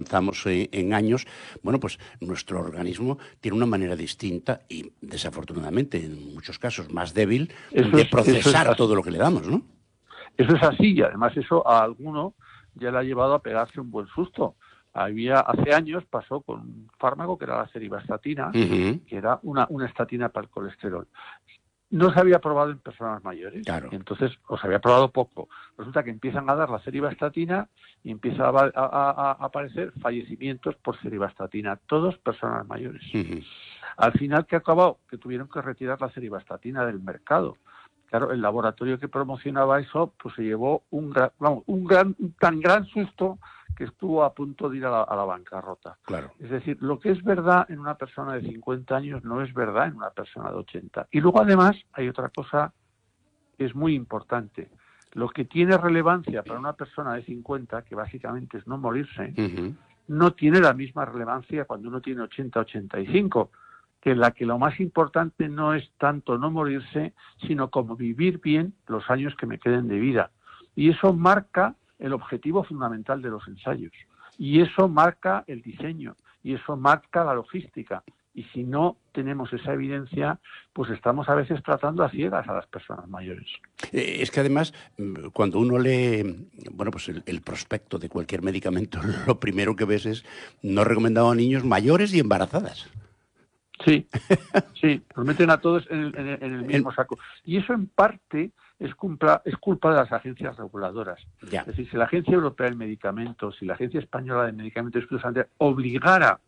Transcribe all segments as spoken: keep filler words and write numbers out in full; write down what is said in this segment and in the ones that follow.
avanzamos en, en años, bueno, pues nuestro organismo tiene una manera distinta y, desafortunadamente, en muchos casos más débil, Eso de es, procesar eso es todo lo que le damos, ¿no? Eso es así, y además eso a alguno ya le ha llevado a pegarse un buen susto. Había, hace años pasó con un fármaco que era la ceribastatina, Uh-huh. que era una, una estatina para el colesterol. No se había probado en personas mayores, Claro. y entonces os había probado poco. Resulta que empiezan a dar la ceribastatina y empiezan a, a, a, a aparecer fallecimientos por ceribastatina, todos personas mayores. Uh-huh. Al final, ¿qué ha acabado? Que tuvieron que retirar la ceribastatina del mercado. Claro, el laboratorio que promocionaba eso, pues se llevó un gran, vamos, un gran, un tan gran susto que estuvo a punto de ir a la, a la bancarrota. Claro. Es decir, lo que es verdad en una persona de cincuenta años no es verdad en una persona de ochenta. Y luego, además, hay otra cosa que es muy importante. Lo que tiene relevancia para una persona de cincuenta, que básicamente es no morirse, Uh-huh. no tiene la misma relevancia cuando uno tiene ochenta, ochenta y cinco, que en la que lo más importante no es tanto no morirse, sino como vivir bien los años que me queden de vida. Y eso marca el objetivo fundamental de los ensayos. Y eso marca el diseño. Y eso marca la logística. Y si no tenemos esa evidencia, pues estamos a veces tratando a ciegas a las personas mayores. Eh, es que además, cuando uno lee, bueno, pues el, el prospecto de cualquier medicamento, lo primero que ves es no recomendado a niños mayores y embarazadas. Sí, sí, nos meten a todos en el, en el, en el mismo saco. Y eso en parte es culpa, es culpa de las agencias reguladoras. Ya. Es decir, si la Agencia Europea del Medicamento, si la Agencia Española del Medicamento obligara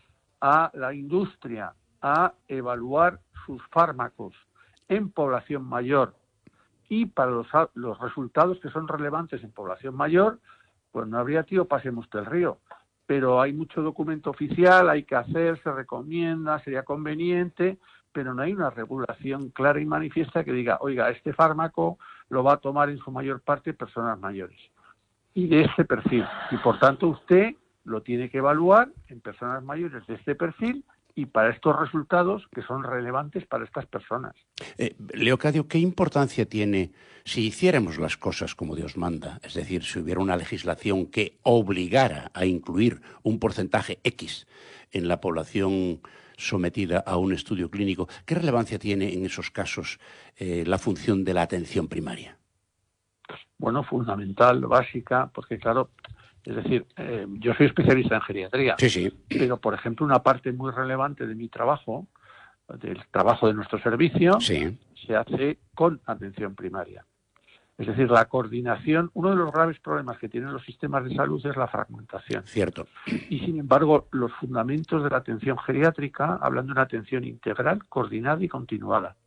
a la industria a evaluar sus fármacos en población mayor y para los, los resultados que son relevantes en población mayor, pues no habría tío pasemos del río. Pero hay mucho documento oficial, hay que hacer, se recomienda, sería conveniente, pero no hay una regulación clara y manifiesta que diga, oiga, este fármaco lo va a tomar en su mayor parte personas mayores y de este perfil. Y por tanto usted lo tiene que evaluar en personas mayores de este perfil y para estos resultados que son relevantes para estas personas. Eh, Leocadio, ¿qué importancia tiene si hiciéramos las cosas como Dios manda? Es decir, si hubiera una legislación que obligara a incluir un porcentaje X en la población sometida a un estudio clínico, ¿qué relevancia tiene en esos casos eh, la función de la atención primaria? Bueno, fundamental, básica, porque claro, es decir, eh, yo soy especialista en geriatría, sí, sí. pero por ejemplo una parte muy relevante de mi trabajo, del trabajo de nuestro servicio, sí. se hace con atención primaria. Es decir, la coordinación, uno de los graves problemas que tienen los sistemas de salud es la fragmentación. Cierto. Y sin embargo, los fundamentos de la atención geriátrica hablan de una atención integral, coordinada y continuada.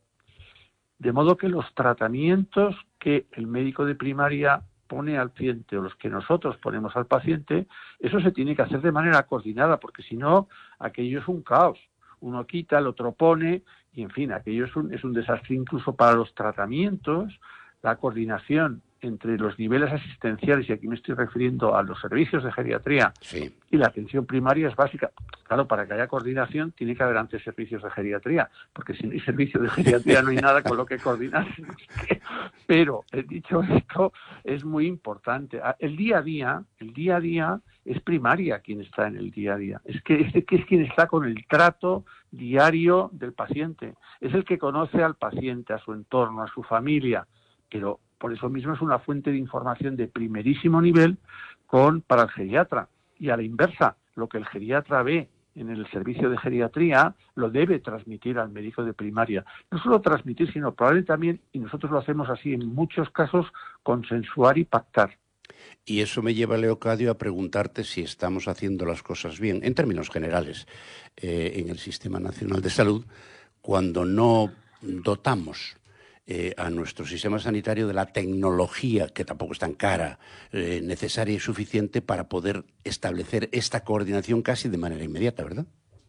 De modo que los tratamientos que el médico de primaria pone al paciente o los que nosotros ponemos al paciente, eso se tiene que hacer de manera coordinada, porque si no, aquello es un caos. Uno quita, el otro pone, y en fin, aquello es un, es un desastre incluso para los tratamientos. La coordinación entre los niveles asistenciales, y aquí me estoy refiriendo a los servicios de geriatría, sí. y la atención primaria es básica. Claro, para que haya coordinación tiene que haber antes servicios de geriatría, porque si no hay servicio de geriatría no hay nada con lo que coordinarse. Pero, dicho esto, es muy importante. El día a día, el día a día es primaria quien está en el día a día. Es que es, que es quien está con el trato diario del paciente. Es el que conoce al paciente, a su entorno, a su familia. Pero por eso mismo es una fuente de información de primerísimo nivel con, para el geriatra. Y a la inversa, lo que el geriatra ve en el servicio de geriatría lo debe transmitir al médico de primaria. No solo transmitir, sino probablemente también, y nosotros lo hacemos así en muchos casos, consensuar y pactar. Y eso me lleva, Leocadio, a preguntarte si estamos haciendo las cosas bien, en términos generales, eh, en el Sistema Nacional de Salud, cuando no dotamos Eh, a nuestro sistema sanitario de la tecnología, que tampoco es tan cara, eh, necesaria y suficiente para poder establecer esta coordinación casi de manera inmediata, ¿verdad?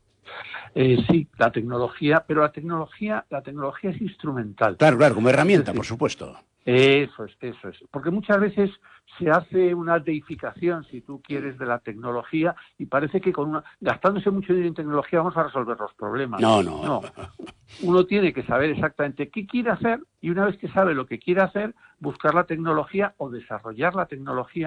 Eh, sí, la tecnología, pero la tecnología, la tecnología es instrumental. Claro, claro, como herramienta, es decir, por supuesto. Eso es, eso es. Porque muchas veces se hace una deificación, si tú quieres, de la tecnología y parece que con una gastándose mucho dinero en tecnología vamos a resolver los problemas. No, no. No. Uno tiene que saber exactamente qué quiere hacer y una vez que sabe lo que quiere hacer, buscar la tecnología o desarrollar la tecnología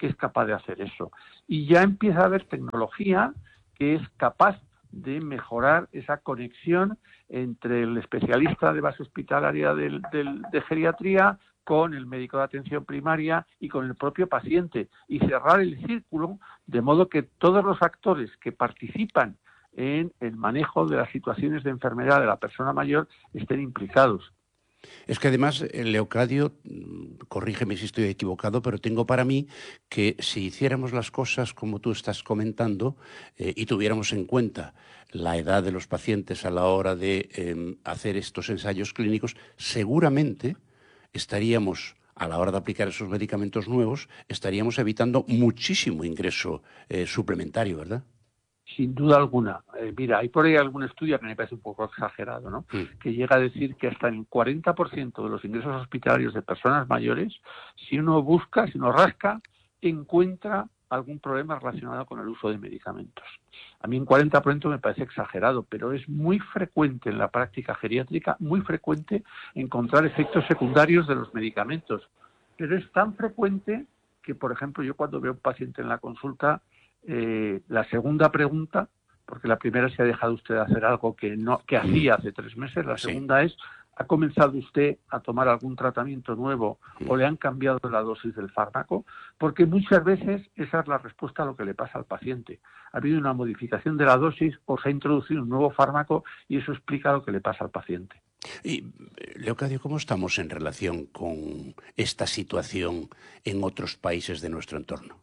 que es capaz de hacer eso. Y ya empieza a haber tecnología que es capaz de mejorar esa conexión entre el especialista de base hospitalaria del, del, de geriatría con el médico de atención primaria y con el propio paciente, y cerrar el círculo de modo que todos los actores que participan en el manejo de las situaciones de enfermedad de la persona mayor estén implicados. Es que además, Leocadio, corrígeme si estoy equivocado, pero tengo para mí que si hiciéramos las cosas como tú estás comentando eh, y tuviéramos en cuenta la edad de los pacientes a la hora de eh, hacer estos ensayos clínicos, seguramente estaríamos, a la hora de aplicar esos medicamentos nuevos, estaríamos evitando muchísimo ingreso eh, suplementario, ¿verdad? Sin duda alguna. Eh, mira, hay por ahí algún estudio que me parece un poco exagerado, ¿no? Mm. Que llega a decir que hasta el cuarenta por ciento de los ingresos hospitalarios de personas mayores, si uno busca, si uno rasca, encuentra algún problema relacionado con el uso de medicamentos. A mí un cuarenta por ciento me parece exagerado, pero es muy frecuente en la práctica geriátrica, muy frecuente encontrar efectos secundarios de los medicamentos. Pero es tan frecuente que, por ejemplo, yo cuando veo a un paciente en la consulta, Eh, la segunda pregunta, porque la primera es si ha dejado usted de hacer algo que no que hacía hace tres meses, la segunda sí. es, ¿ha comenzado usted a tomar algún tratamiento nuevo o le han cambiado la dosis del fármaco? Porque muchas veces esa es la respuesta a lo que le pasa al paciente. Ha habido una modificación de la dosis o se ha introducido un nuevo fármaco y eso explica lo que le pasa al paciente. Y, Leocadio, ¿cómo estamos en relación con esta situación en otros países de nuestro entorno?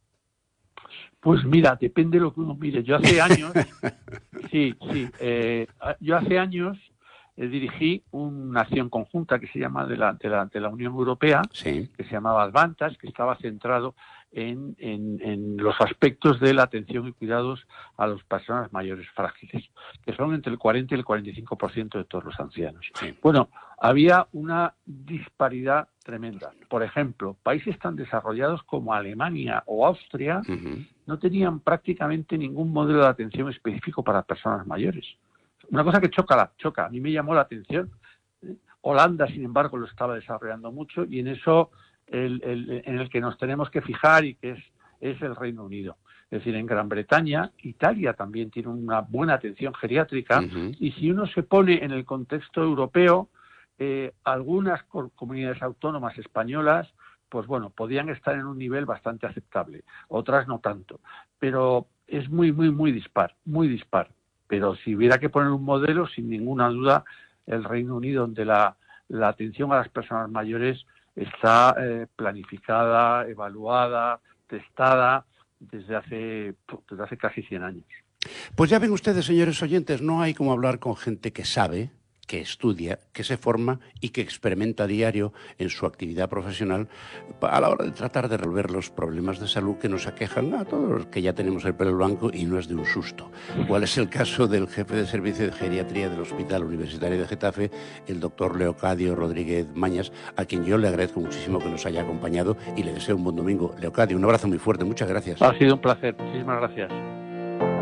Pues mira, depende de lo que uno mire. Yo hace años, sí, sí, eh, yo hace años eh, dirigí una acción conjunta que se llama de la, de la, de la Unión Europea, sí. que se llamaba Advantage, que estaba centrado en, en, en los aspectos de la atención y cuidados a las personas mayores frágiles, que son entre el cuarenta y el cuarenta y cinco por ciento de todos los ancianos. Sí. Bueno, había una disparidad tremenda. Por ejemplo, países tan desarrollados como Alemania o Austria uh-huh. no tenían prácticamente ningún modelo de atención específico para personas mayores. Una cosa que choca, la, choca. A mí me llamó la atención. Holanda, sin embargo, lo estaba desarrollando mucho y en eso el, el, en el que nos tenemos que fijar y que es, es el Reino Unido. Es decir, en Gran Bretaña, Italia también tiene una buena atención geriátrica uh-huh. y si uno se pone en el contexto europeo, eh, algunas comunidades autónomas españolas, pues bueno, podían estar en un nivel bastante aceptable, otras no tanto, pero es muy, muy, muy dispar, muy dispar. Pero si hubiera que poner un modelo, sin ninguna duda, el Reino Unido, donde la, la atención a las personas mayores está eh, planificada, evaluada, testada desde hace, desde hace casi cien años. Pues ya ven ustedes, señores oyentes, no hay como hablar con gente que sabe, que estudia, que se forma y que experimenta a diario en su actividad profesional a la hora de tratar de resolver los problemas de salud que nos aquejan a todos los que ya tenemos el pelo blanco y no es de un susto. ¿Cuál es el caso del jefe de servicio de geriatría del Hospital Universitario de Getafe, el doctor Leocadio Rodríguez Mañas, a quien yo le agradezco muchísimo que nos haya acompañado y le deseo un buen domingo? Leocadio, un abrazo muy fuerte, muchas gracias. Ha sido un placer, muchísimas gracias.